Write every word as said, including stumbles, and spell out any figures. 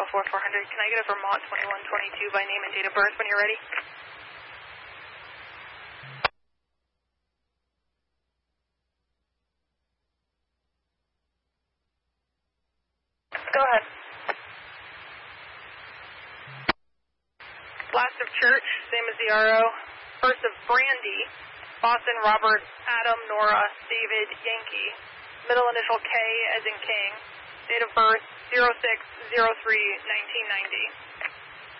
four four hundred. Can I get a Vermont twenty-one twenty-two by name and date of birth when you're ready? Go ahead. Last of Church, same as the R O. First of Brandy, Boston, Robert, Adam, Nora, David, Yankee. Middle initial K as in King. Date of birth, zero six zero three nineteen ninety.